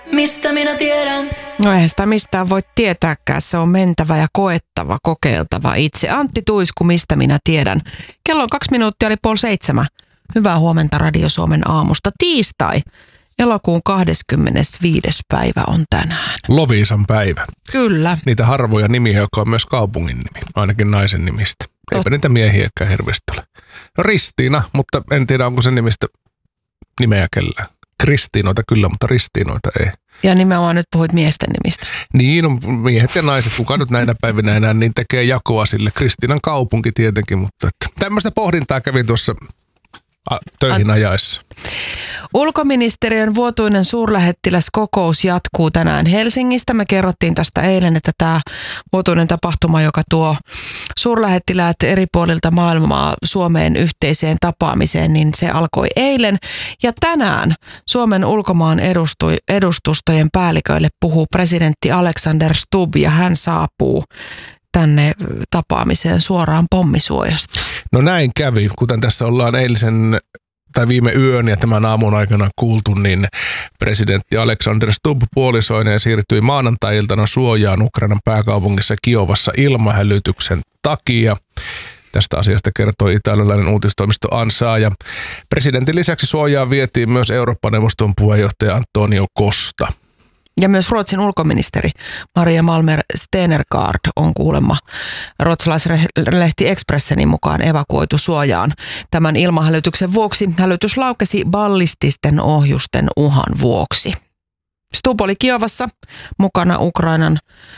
Mistä minä tiedän? No eihän sitä mistään voi tietääkään, se on mentävä ja koettava, kokeiltava itse. Antti Tuisku, mistä minä tiedän. Kello on 2 minuuttia, oli 6:30. Hyvää huomenta Radio Suomen aamusta. Tiistai, elokuun 25. päivä on tänään. Loviisan päivä. Kyllä. Niitä harvoja nimiä, joka on myös kaupungin nimi, ainakin naisen nimistä. Eipä niitä miehiäkään hirveästi ole. No Ristiina, mutta en tiedä onko se nimistä nimeä kellään. Kristiinoita kyllä, mutta Ristiinoita ei. Ja nimenomaan nyt puhuit miesten nimistä. Niin, no, miehet ja naiset, kuka nyt näinä päivinä enää niin tekee jakoa sille. Kristiinan kaupunki tietenkin, mutta tämmöistä pohdintaa kävin tuossa töihin ajaessa. Ulkoministeriön vuotuinen suurlähettiläskokous jatkuu tänään Helsingistä. Me kerrottiin tästä eilen, että tämä vuotuinen tapahtuma, joka tuo suurlähettiläät eri puolilta maailmaa Suomeen yhteiseen tapaamiseen, niin se alkoi eilen. Ja tänään Suomen ulkomaan edustustojen päälliköille puhuu presidentti Alexander Stubb ja hän saapuu tänne tapaamiseen suoraan pommisuojasta. No näin kävi, kuten tässä ollaan eilisen tai viime yön ja tämän aamun aikana kuultu, niin presidentti Alexander Stubb puolisoineen siirtyi maanantai-iltana suojaan Ukrainan pääkaupungissa Kiovassa ilmahälytyksen takia. Tästä asiasta kertoi italialainen uutistoimisto ANSA ja presidentin lisäksi suojaan vietiin myös Eurooppa-neuvoston puheenjohtaja Antonio Costa. Ja myös Ruotsin ulkoministeri Maria Malmer Stenergaard on kuulemma ruotsalaislehti Expressenin mukaan evakuoitu suojaan. Tämän ilmahälytyksen vuoksi hälytys laukesi ballististen ohjusten uhan vuoksi. Stubb oli Kiovassa mukana Ukrainan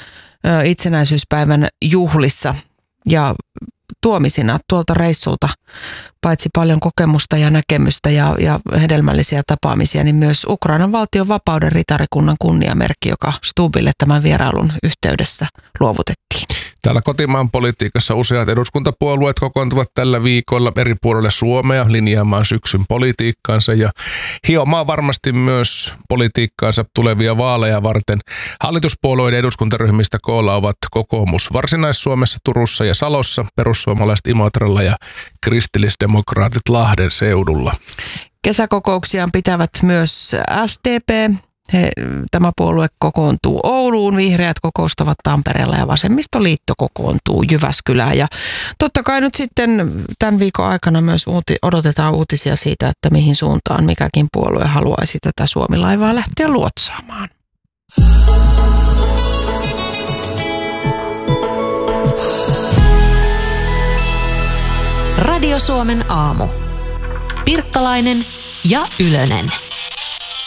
itsenäisyyspäivän juhlissa ja tuomisina tuolta reissulta paitsi paljon kokemusta ja näkemystä ja hedelmällisiä tapaamisia, niin myös Ukrainan valtion vapauden ritarikunnan kunniamerkki, joka Stubbille tämän vierailun yhteydessä luovutettiin. Täällä kotimaan politiikassa useat eduskuntapuolueet kokoontuvat tällä viikolla eri puolille Suomea linjaamaan syksyn politiikkaansa ja hiomaan varmasti myös politiikkaansa tulevia vaaleja varten. Hallituspuolueiden eduskuntaryhmistä koolla ovat kokoomus Varsinais-Suomessa, Turussa ja Salossa, perussuomalaiset Imatralla ja kristillisdemokraatit Lahden seudulla. Kesäkokouksiaan pitävät myös SDP. Tämä puolue kokoontuu Ouluun, vihreät kokoustavat Tampereella ja vasemmistoliitto kokoontuu Jyväskylään. Ja totta kai nyt sitten tämän viikon aikana myös odotetaan uutisia siitä, että mihin suuntaan mikäkin puolue haluaisi tätä Suomi-laivaa lähteä luotsaamaan. Radio Suomen aamu. Pirkkalainen ja Ylönen.